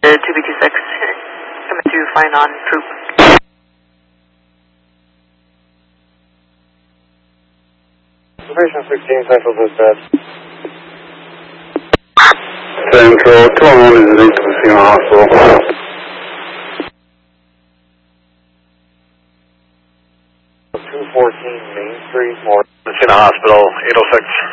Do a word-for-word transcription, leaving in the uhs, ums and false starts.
to two B two six. Coming to fine on troop. Station sixteen, Central Dispatch. Central, two one one is linked to the Messina Hospital. two fourteen Main Street, North. Messina Hospital, eight oh six.